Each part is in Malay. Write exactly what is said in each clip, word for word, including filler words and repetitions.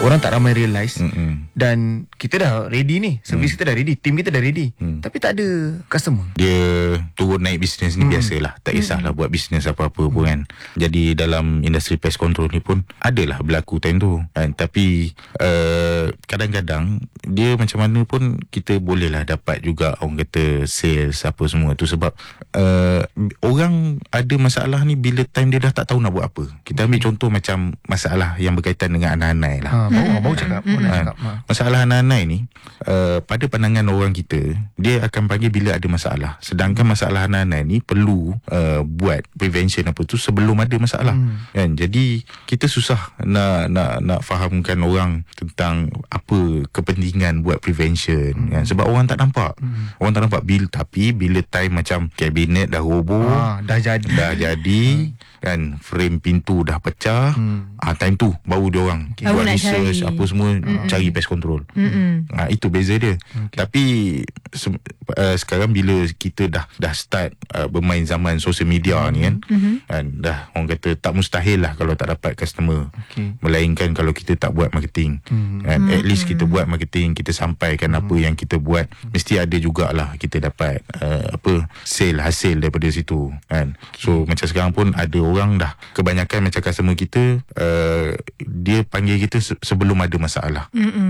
orang tak ramai realise. Mm-mm. Dan kita dah ready ni, servis mm. kita dah ready, team kita dah ready, mm. tapi tak ada customer. Dia turun naik bisnes ni mm. biasalah. Tak kisahlah mm. buat bisnes apa-apa mm. pun kan. Jadi dalam industri pest control ni pun adalah berlaku time tu kan. Tapi uh, kadang-kadang dia macam mana pun kita bolehlah dapat juga orang kata sales apa semua tu. Sebab uh, orang ada masalah ni bila time dia dah tak tahu nak buat apa. Kita ambil contoh macam masalah yang berkaitan dengan anak-anak lah. Ha, baru, baru cakap, baru ha, cakap. Ha. Masalah anak-anak ni uh, pada pandangan orang kita, dia akan panggil bila ada masalah. Sedangkan masalah anak-anak ni perlu uh, buat prevention apa tu sebelum ada masalah. hmm. Kan? Jadi kita susah nak nak nak fahamkan orang tentang apa kepentingan buat prevention. hmm. Kan? Sebab orang tak nampak. hmm. Orang tak nampak bil. Tapi bila time macam kabinet dah roboh, ha, dah jadi dah jadi hmm. kan, frame pintu dah pecah, hmm. ah, time tu baru dia orang okay. buat research cari. Apa semua, mm-mm. cari pest control. Ah, itu beza dia. Okay. Tapi se- uh, sekarang bila kita dah dah start uh, bermain zaman social media mm-hmm. ni kan, mm-hmm. kan, dah orang kata tak mustahil lah kalau tak dapat customer. Okay. Melainkan kalau kita tak buat marketing. Mm-hmm. Kan, at least kita buat marketing, kita sampaikan mm-hmm. apa yang kita buat, mesti ada jugalah kita dapat uh, apa sale hasil daripada situ kan. So macam sekarang pun ada orang dah kebanyakan macam customer kita uh, dia panggil kita se- sebelum ada masalah.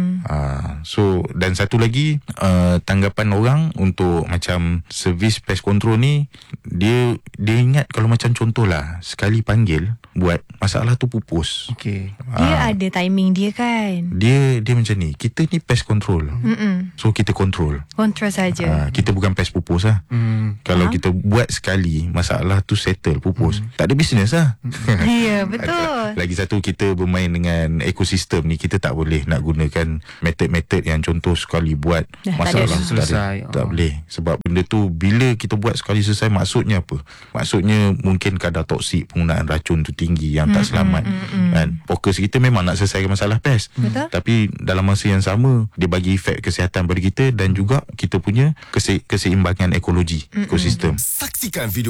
Uh, so dan satu lagi uh, tanggapan orang untuk macam servis pest control ni, dia dia ingat kalau macam contohlah sekali panggil buat masalah tu pupus. Okay. Dia uh, ada timing dia kan. Dia dia macam ni. Kita ni pest control. Mm-mm. So kita control. Kontrol saja. Uh, kita bukan pest pupus lah. Mm. Kalau Faham? kita buat sekali masalah tu settle pupus, mm. tak ada bisnes lah. Ya, betul. Lagi satu, kita bermain dengan ekosistem ni. Kita tak boleh nak gunakan metod-metod yang contoh sekali buat Dah, masalah tak ada. Selesai. tak, tak oh. boleh. Sebab benda tu bila kita buat sekali selesai, maksudnya apa? Maksudnya mungkin kadar toksik penggunaan racun tu tinggi yang tak selamat. mm, mm, mm. Kan? Fokus kita memang nak selesaikan masalah pest. Betul. Tapi dalam masa yang sama, dia bagi efek kesihatan pada kita dan juga kita punya kese- keseimbangan ekologi, mm, ekosistem. Saksikan video